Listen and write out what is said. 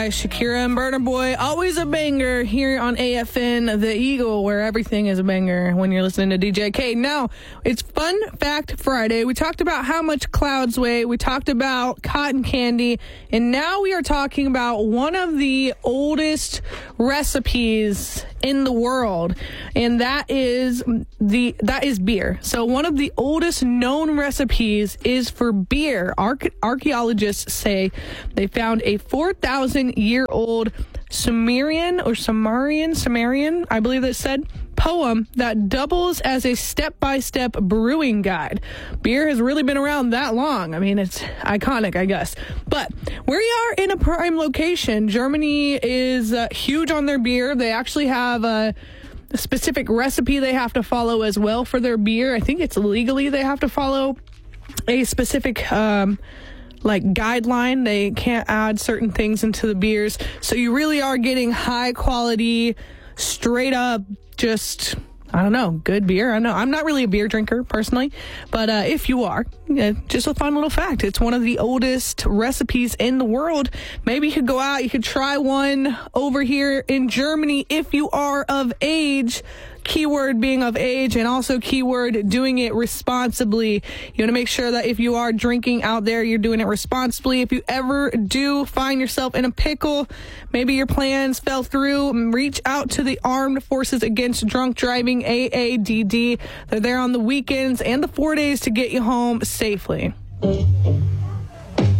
Shakira and Burna Boy, always a banger here on AFN, the Eagle, where everything is a banger when you're listening to DJ K. Now, it's Fun Fact Friday. We talked about how much clouds weigh. We talked about cotton candy. And now we are talking about one of the oldest recipes in the world. And that is beer. So one of the oldest known recipes is for beer. Archaeologists say they found a 4,000-year-old Sumerian, I believe it said, poem that doubles as a step-by-step brewing guide. Beer has really been around that long. I mean, it's iconic, I guess. But we are in a prime location. Germany is huge on their beer. They actually have a specific recipe they have to follow as well for their beer. I think it's legally they have to follow a specific guideline. They can't add certain things into the beers. So you really are getting high quality, straight up, just, I don't know, good beer. I know I'm not really a beer drinker personally, but if you are, just a fun little fact. It's one of the oldest recipes in the world. Maybe you could go out, you could try one over here in Germany if you are of age. Keyword being of age, and also keyword doing it responsibly. You want to make sure that if you are drinking out there, you're doing it responsibly. If you ever do find yourself in a pickle, maybe your plans fell through, reach out to the Armed Forces Against Drunk Driving, AADD. They're there on the weekends and the 4 days to get you home safely.